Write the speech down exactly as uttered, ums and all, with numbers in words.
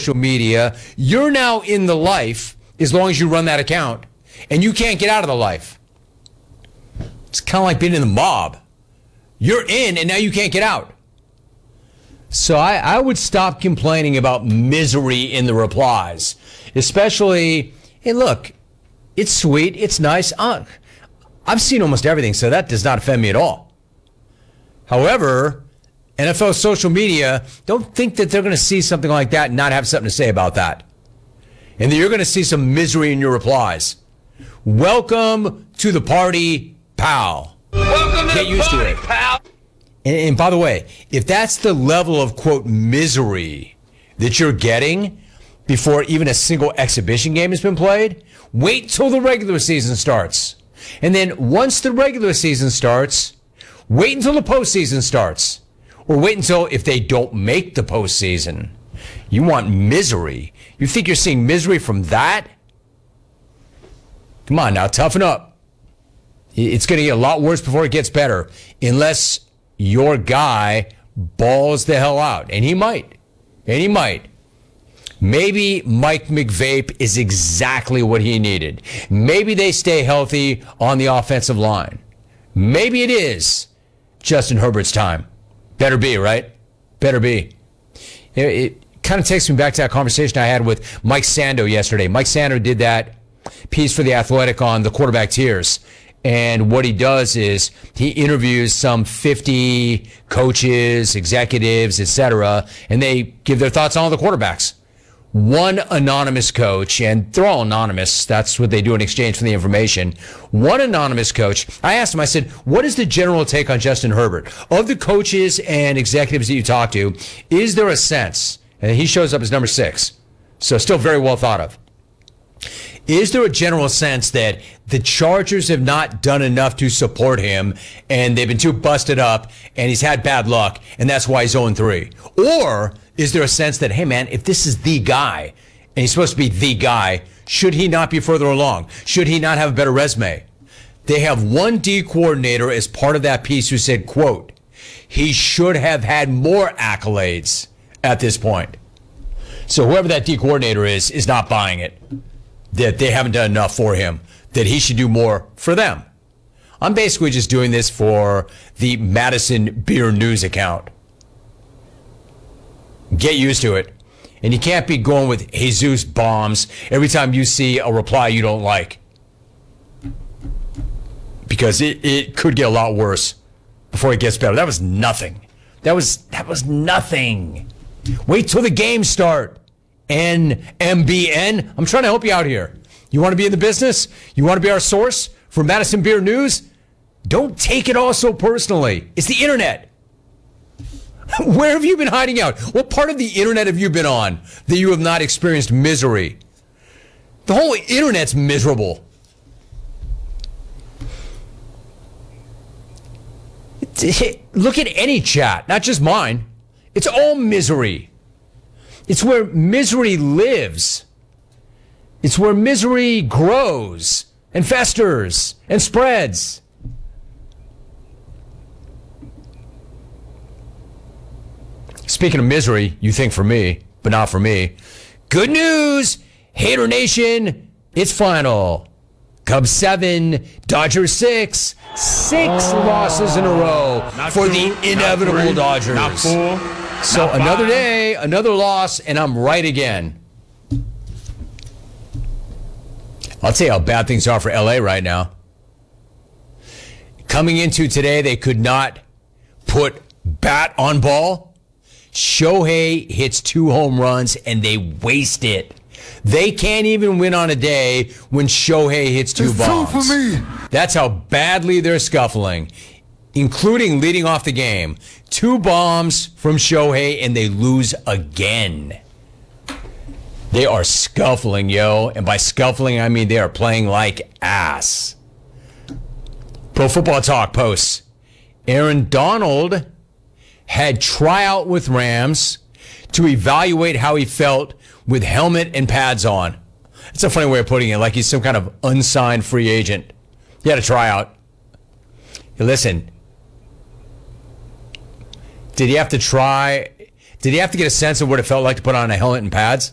social media. You're now in the life as long as you run that account, and you can't get out of the life. It's kind of like being in the mob. You're in, and now you can't get out. So I, I would stop complaining about misery in the replies, especially, hey, look, it's sweet, it's nice. Uh, I've seen almost everything, so that does not offend me at all. However, N F L social media, don't think that they're going to see something like that and not have something to say about that. And that you're going to see some misery in your replies. Welcome to the party, pal. Welcome to Get the used party, to it. pal. And, and by the way, if that's the level of, quote, misery that you're getting before even a single exhibition game has been played, wait till the regular season starts. And then once the regular season starts, wait until the postseason starts. Or wait until if they don't make the postseason. You want misery. You think you're seeing misery from that? Come on now, toughen up. It's going to get a lot worse before it gets better. Unless your guy balls the hell out. And he might. And he might. Maybe Mike McVape is exactly what he needed. Maybe they stay healthy on the offensive line. Maybe it is Justin Herbert's time. Better be, right? Better be. It, it kind of takes me back to that conversation I had with Mike Sando yesterday. Mike Sando did that piece for The Athletic on the quarterback tiers. And what he does is he interviews some fifty coaches, executives, et cetera, and they give their thoughts on all the quarterbacks. One anonymous coach, and they're all anonymous. That's what they do in exchange for the information. One anonymous coach, I asked him, I said, what is the general take on Justin Herbert? Of the coaches and executives that you talk to, is there a sense, and he shows up as number six, so still very well thought of. Is there a general sense that the Chargers have not done enough to support him and they've been too busted up and he's had bad luck and that's why he's oh and three? Or is there a sense that, hey, man, if this is the guy and he's supposed to be the guy, should he not be further along? Should he not have a better resume? They have one D coordinator as part of that piece who said, quote, he should have had more accolades at this point. So whoever that D coordinator is, is not buying it. That they haven't done enough for him, that he should do more for them. I'm basically just doing this for the Madison Beer News account. Get used to it. And you can't be going with Jesus bombs every time you see a reply you don't like. Because it, it could get a lot worse before it gets better. That was nothing. That was that was nothing. Wait till the games start. N M B N. I'm trying to help you out here. You want to be in the business? You want to be our source for Madison Beer News? Don't take it all so personally. It's the internet. Where have you been hiding out? What part of the internet have you been on that you have not experienced misery? The whole internet's miserable. Look at any chat, not just mine. It's all misery. It's where misery lives. It's where misery grows and festers and spreads. Speaking of misery, you think for me, but not for me. Good news, Hater Nation, it's final. Cubs seven, Dodgers six. Six oh, losses in a row for two, the inevitable not three, Dodgers. Not four. So another day, another loss, and I'm right again. I'll tell you how bad things are for L A right now. Coming into today, they could not put bat on ball. Shohei hits two home runs, and they waste it. They can't even win on a day when Shohei hits two it's bombs. Two for me. That's how badly they're scuffling, including leading off the game. Two bombs from Shohei, and they lose again. They are scuffling, yo. And by scuffling, I mean they are playing like ass. Pro Football Talk posts. Aaron Donald had tryout with Rams to evaluate how he felt with helmet and pads on. It's a funny way of putting it, like he's some kind of unsigned free agent. He had a tryout. Hey, listen, did he have to try, did he have to get a sense of what it felt like to put on a helmet and pads?